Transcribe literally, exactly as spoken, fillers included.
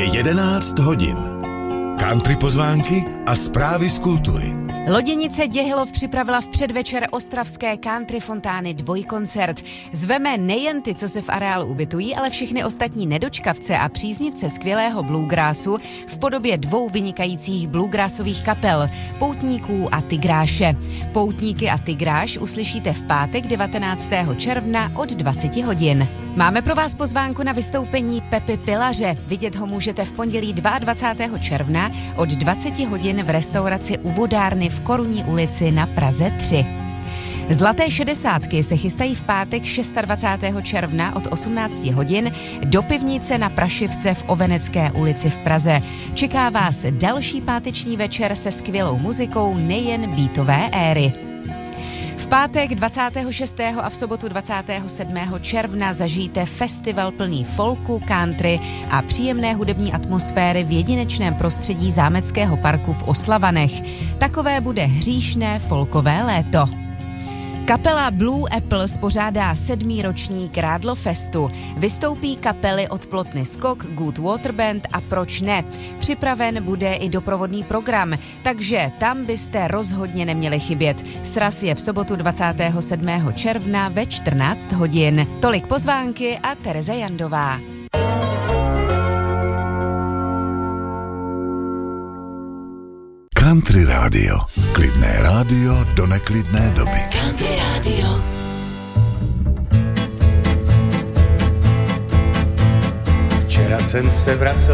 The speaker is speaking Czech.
Je jedenáct hodin. Country pozvánky a zprávy z kultury. Loděnice Děhilov připravila v předvečer ostravské country fontány dvojkoncert. Zveme nejen ty, co se v areálu ubytují, ale všechny ostatní nedočkavce a příznivce skvělého bluegrassu v podobě dvou vynikajících bluegrassových kapel, Poutníků a Tygráše. Poutníky a Tygráš uslyšíte v pátek devatenáctého června od dvacet hodin. Máme pro vás pozvánku na vystoupení Pepy Pilaře. Vidět ho můžete v pondělí dvacátého druhého června od dvacet hodin v restauraci U vodárny v Korunní ulici na Praze tři. Zlaté šedesátky se chystají v pátek dvacátého šestého června od osmnáct hodin do pivnice na Prašivce v Ovenecké ulici v Praze. Čeká vás další páteční večer se skvělou muzikou nejen beatové éry. V pátek dvacátého šestého a v sobotu dvacátého sedmého června zažijte festival plný folku, country a příjemné hudební atmosféry v jedinečném prostředí Zámeckého parku v Oslavanech. Takové bude hříšné folkové léto. Kapela Blue Apple spořádá sedmý ročník Rádlo Festu. Vystoupí kapely od Plotny Skok, Good Water Band a Proč ne. Připraven bude i doprovodný program, takže tam byste rozhodně neměli chybět. Sraz je v sobotu dvacátého sedmého června ve čtrnáct hodin. Tolik pozvánky a Tereza Jandová. Country rádio. Klidné rádio do neklidné doby. Country rádio. Včera jsem se vracel